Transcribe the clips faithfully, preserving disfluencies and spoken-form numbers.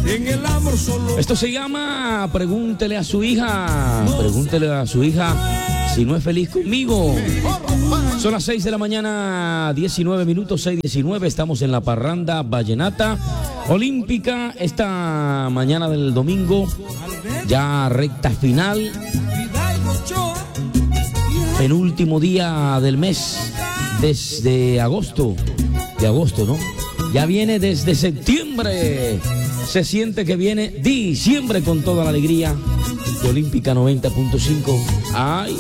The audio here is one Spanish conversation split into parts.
En el amor solo. Esto se llama Pregúntele a su hija. Pregúntele a su hija si no es feliz conmigo. Son las seis de la mañana, diecinueve minutos, seis diecinueve. Estamos en la parranda vallenata olímpica. Esta mañana del domingo, ya recta final. Penúltimo día del mes, desde agosto. De agosto, ¿no? Ya viene desde septiembre. Se siente que viene diciembre con toda la alegría de Olímpica noventa punto cinco. ¡Ay!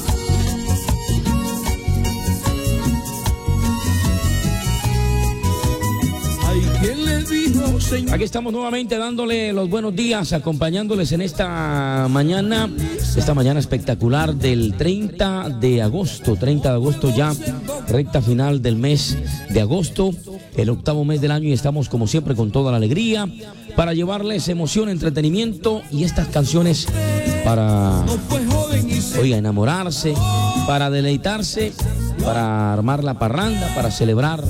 Aquí estamos nuevamente dándole los buenos días, acompañándoles en esta mañana, esta mañana espectacular del treinta de agosto, treinta de agosto ya, recta final del mes de agosto, el octavo mes del año, y estamos como siempre con toda la alegría para llevarles emoción, entretenimiento y estas canciones para, oiga, enamorarse, para deleitarse, para armar la parranda, para celebrar,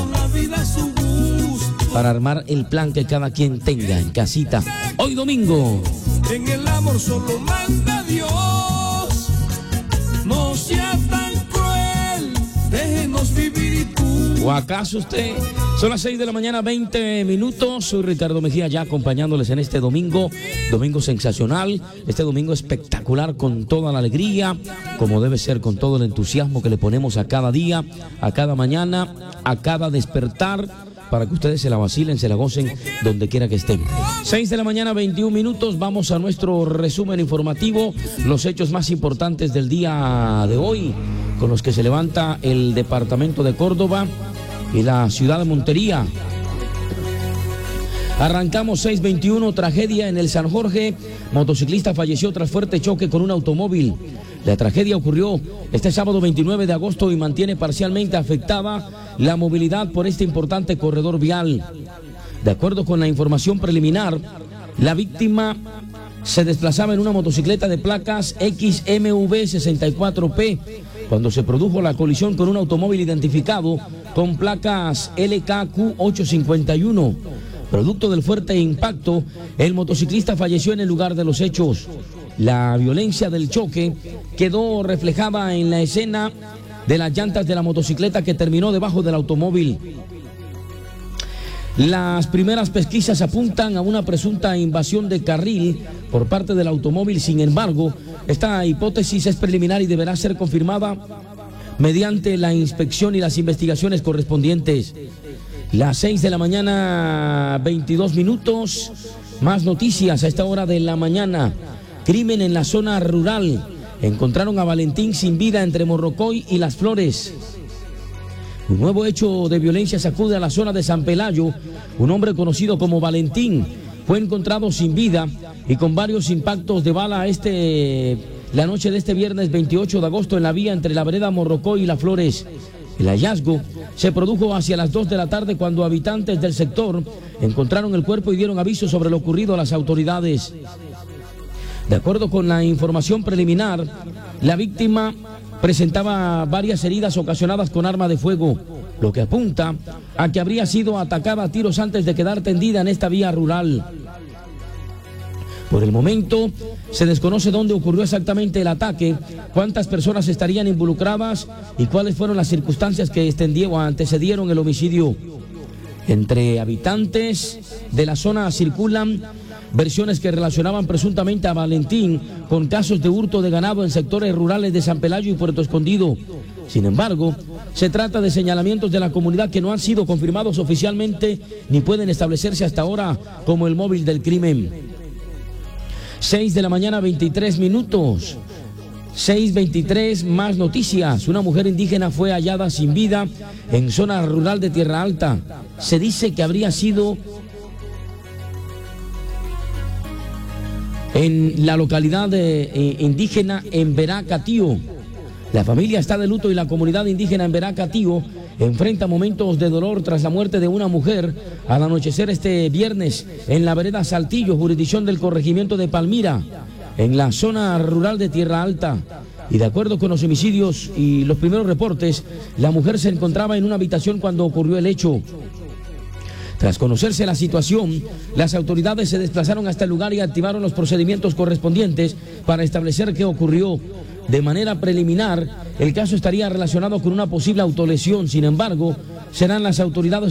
para armar el plan que cada quien tenga en casita. Hoy domingo. En el amor solo manda Dios. No sea tan cruel. Déjenos vivir y tú. ¿O acaso usted? Son las seis de la mañana, veinte minutos. Soy Ricardo Mejía, ya acompañándoles en este domingo. Domingo sensacional. Este domingo espectacular, con toda la alegría, como debe ser, con todo el entusiasmo que le ponemos a cada día, a cada mañana, a cada despertar, para que ustedes se la vacilen, se la gocen donde quiera que estén. seis de la mañana, veintiún minutos. Vamos a nuestro resumen informativo. Los hechos más importantes del día de hoy, con los que se levanta el departamento de Córdoba y la ciudad de Montería. Arrancamos seis veintiuno, tragedia en el San Jorge. Motociclista falleció tras fuerte choque con un automóvil. La tragedia ocurrió este sábado veintinueve de agosto y mantiene parcialmente afectada la movilidad por este importante corredor vial. De acuerdo con la información preliminar, la víctima se desplazaba en una motocicleta de placas X M V sesenta y cuatro P cuando se produjo la colisión con un automóvil identificado con placas L K Q ochocientos cincuenta y uno. Producto del fuerte impacto, el motociclista falleció en el lugar de los hechos. La violencia del choque quedó reflejada en la escena de las llantas de la motocicleta que terminó debajo del automóvil. Las primeras pesquisas apuntan a una presunta invasión de carril por parte del automóvil. Sin embargo, esta hipótesis es preliminar y deberá ser confirmada mediante la inspección y las investigaciones correspondientes. Las seis de la mañana, veintidós minutos. Más noticias a esta hora de la mañana. Crimen en la zona rural. Encontraron a Valentín sin vida entre Morrocoy y Las Flores. Un nuevo hecho de violencia sacude a la zona de San Pelayo. Un hombre conocido como Valentín fue encontrado sin vida y con varios impactos de bala este, la noche de este viernes veintiocho de agosto en la vía entre la vereda Morrocoy y Las Flores. El hallazgo se produjo hacia las dos de la tarde cuando habitantes del sector encontraron el cuerpo y dieron aviso sobre lo ocurrido a las autoridades. De acuerdo con la información preliminar, la víctima presentaba varias heridas ocasionadas con arma de fuego, lo que apunta a que habría sido atacada a tiros antes de quedar tendida en esta vía rural. Por el momento, se desconoce dónde ocurrió exactamente el ataque, cuántas personas estarían involucradas y cuáles fueron las circunstancias que extendieron o antecedieron el homicidio. Entre habitantes de la zona circulan versiones que relacionaban presuntamente a Valentín con casos de hurto de ganado en sectores rurales de San Pelayo y Puerto Escondido. Sin embargo, se trata de señalamientos de la comunidad que no han sido confirmados oficialmente ni pueden establecerse hasta ahora como el móvil del crimen. seis de la mañana, veintitrés minutos. seis veintitrés, más noticias. Una mujer indígena fue hallada sin vida en zona rural de Tierra Alta. Se dice que habría sido en la localidad de, eh, indígena en Veracatío. La familia está de luto y la comunidad indígena en Veracatío enfrenta momentos de dolor tras la muerte de una mujer al anochecer este viernes en la vereda Saltillo, jurisdicción del corregimiento de Palmira, en la zona rural de Tierra Alta. Y de acuerdo con los homicidios y los primeros reportes, la mujer se encontraba en una habitación cuando ocurrió el hecho. Tras conocerse la situación, las autoridades se desplazaron hasta el lugar y activaron los procedimientos correspondientes para establecer qué ocurrió. De manera preliminar, el caso estaría relacionado con una posible autolesión. Sin embargo, serán las autoridades